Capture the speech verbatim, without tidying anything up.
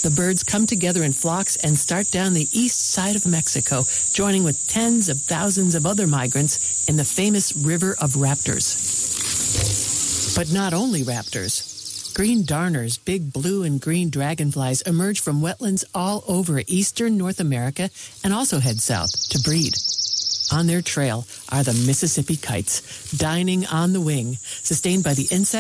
the birds come together in flocks and start down the east side of Mexico, joining with tens of thousands of other migrants in the famous River of Raptors. But not only raptors. Green darners, big blue and green dragonflies, emerge from wetlands all over eastern North America and also head south to breed. On their trail are the Mississippi kites, dining on the wing, sustained by the insect